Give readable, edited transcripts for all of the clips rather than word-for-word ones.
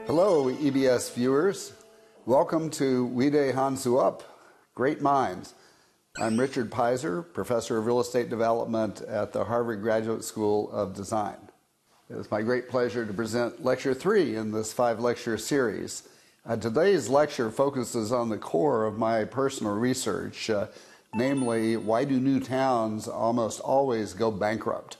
Hello, EBS viewers. Welcome to Wide Hansu Up, Great Minds. I'm Richard Pizer, Professor of Real Estate Development at the Harvard Graduate School of Design. It's my great pleasure to present Lecture 3 in this 5-lecture series. Today's lecture focuses on the core of my personal research, namely, why do new towns almost always go bankrupt?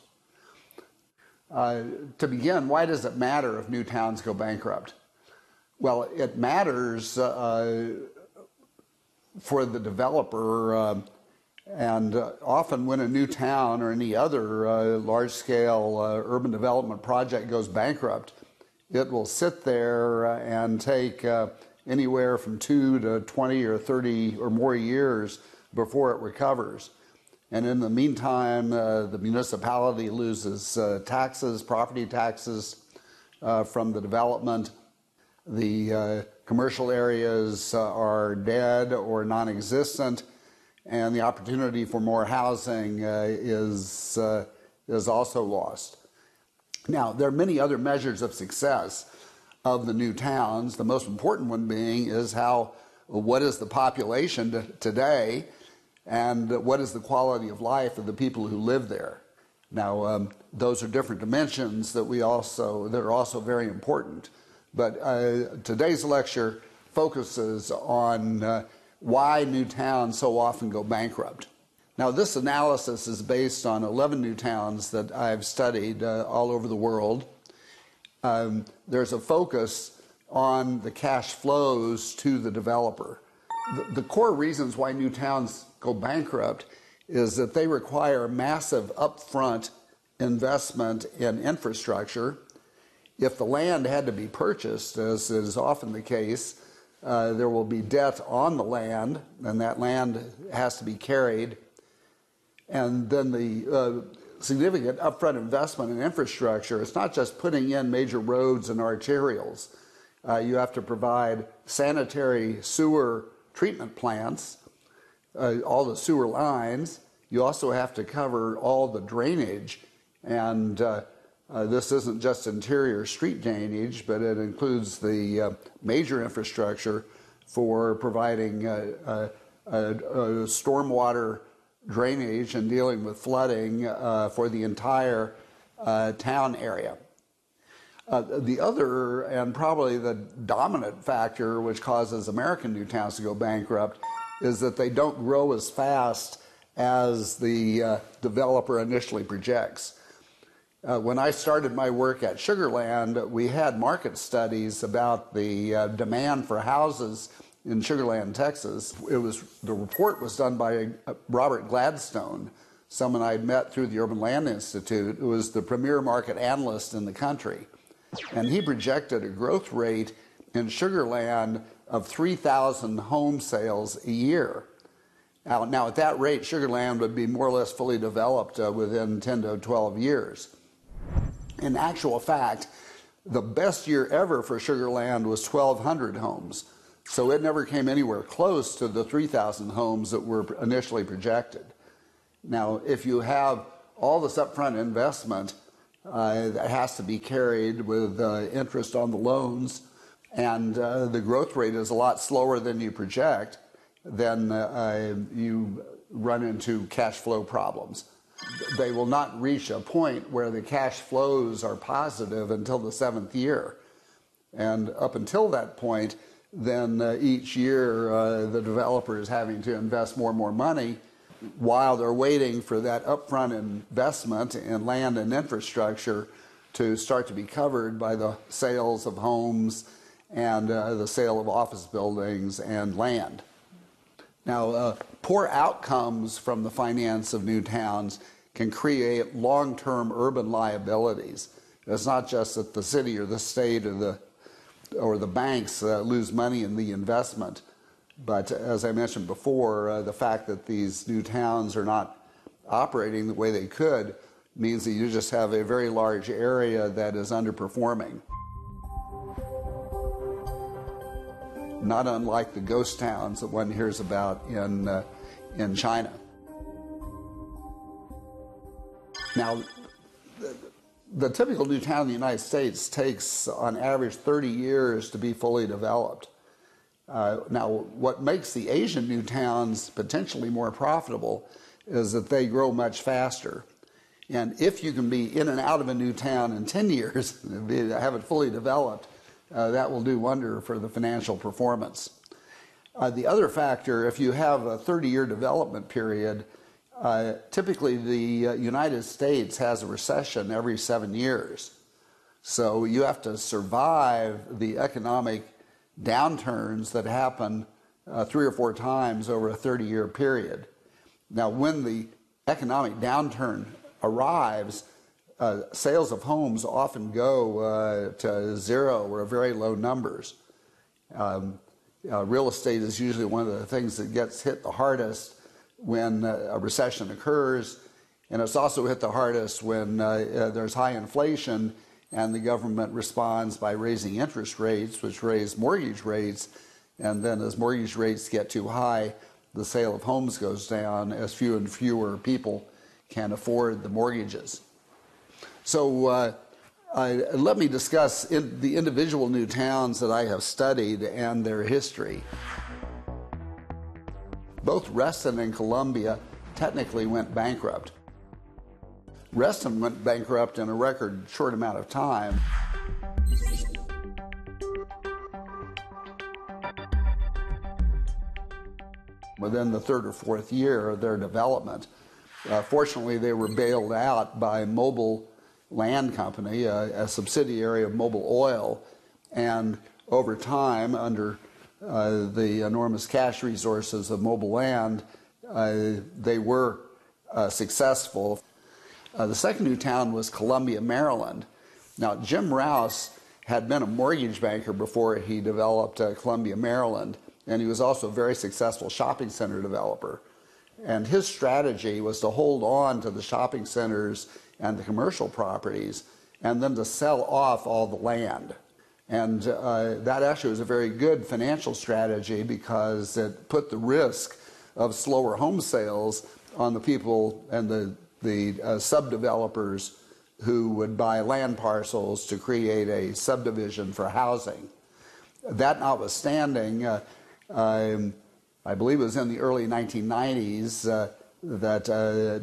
To begin, why does it matter if new towns go bankrupt? Well, it matters for the developer, and often when a new town or any other large-scale urban development project goes bankrupt, it will sit there and take anywhere from 2 to 20 or 30 or more years before it recovers. And in the meantime, the municipality loses taxes, property taxes from the development. The commercial areas are dead or non-existent, and the opportunity for more housing is also lost. Now, there are many other measures of success of the new towns. The most important one being is what is the population today, and what is the quality of life of the people who live there. Now, those are different dimensions that are also very important. But today's lecture focuses on why new towns so often go bankrupt. Now, this analysis is based on 11 new towns that I've studied all over the world. There's a focus on the cash flows to the developer. The core reasons why new towns go bankrupt is that they require massive upfront investment in infrastructure. If the land had to be purchased, as is often the case, there will be debt on the land, and that land has to be carried. And then the significant upfront investment in infrastructure, it's not just putting in major roads and arterials. You have to provide sanitary sewer treatment plants, all the sewer lines. You also have to cover all the drainage, and this isn't just interior street drainage, but it includes the major infrastructure for providing stormwater drainage and dealing with flooding for the entire town area. The other, and probably the dominant factor which causes American new towns to go bankrupt, is that they don't grow as fast as the developer initially projects. When I started my work at Sugar Land, we had market studies about the demand for houses in Sugar Land, Texas. The report was done by Robert Gladstone, someone I'd met through the Urban Land Institute, who was the premier market analyst in the country. And he projected a growth rate in Sugar Land of 3,000 home sales a year. Now, at that rate, Sugar Land would be more or less fully developed within 10 to 12 years. In actual fact, the best year ever for Sugar Land was 1,200 homes. So it never came anywhere close to the 3,000 homes that were initially projected. Now, if you have all this upfront investment that has to be carried with interest on the loans, and the growth rate is a lot slower than you project, then you run into cash flow problems. They will not reach a point where the cash flows are positive until the 7th year. And up until that point, then each year the developer is having to invest more and more money while they're waiting for that upfront investment in land and infrastructure to start to be covered by the sales of homes and the sale of office buildings and land. Now, poor outcomes from the finance of new towns can create long-term urban liabilities. It's not just that the city or the state or the banks lose money in the investment, but as I mentioned before, the fact that these new towns are not operating the way they could means that you just have a very large area that is underperforming. Not unlike the ghost towns that one hears about in China. Now, The typical new town in the United States takes on average 30 years to be fully developed. Now, what makes the Asian new towns potentially more profitable is that they grow much faster. And if you can be in and out of a new town in 10 years, have it fully developed, that will do wonder for the financial performance. The other factor, if you have a 30-year development period, typically the United States has a recession every 7 years. So you have to survive the economic downturns that happen 3 or 4 times over a 30-year period. Now, when the economic downturn arrives, sales of homes often go to zero or very low numbers. Real estate is usually one of the things that gets hit the hardest when a recession occurs, and it's also hit the hardest when there's high inflation and the government responds by raising interest rates, which raise mortgage rates, and then as mortgage rates get too high, the sale of homes goes down as fewer and fewer people can afford the mortgages. So let me discuss the individual new towns that I have studied and their history. Both Reston and Columbia technically went bankrupt. Reston went bankrupt in a record short amount of time. Within the 3rd or 4th year of their development. Fortunately, they were bailed out by Mobil Land Company, a subsidiary of Mobil Oil, and over time, under the enormous cash resources of Mobil Land, they were successful. The second new town was Columbia, Maryland. Now, Jim Rouse had been a mortgage banker before he developed Columbia, Maryland, and he was also a very successful shopping center developer. And his strategy was to hold on to the shopping centers and the commercial properties and then to sell off all the land. And that actually was a very good financial strategy because it put the risk of slower home sales on the people and the sub-developers who would buy land parcels to create a subdivision for housing. That notwithstanding, I believe it was in the early 1990s that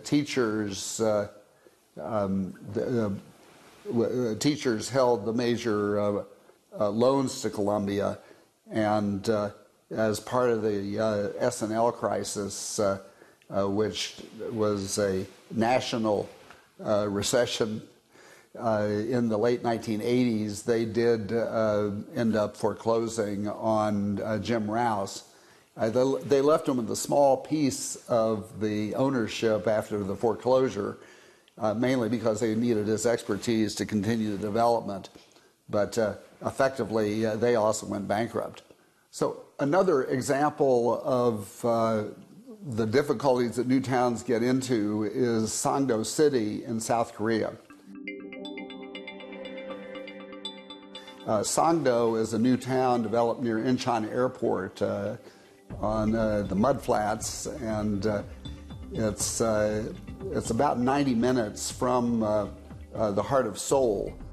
teachers held the major loans to Columbia, and as part of the S&L crisis, which was a national recession in the late 1980s, they did end up foreclosing on Jim Rouse. They left him with a small piece of the ownership after the foreclosure, mainly because they needed his expertise to continue the development. But effectively, they also went bankrupt. So another example of the difficulties that new towns get into is Songdo City in South Korea. Songdo is a new town developed near Incheon Airport on the mudflats, and it's about 90 minutes from the heart of Seoul.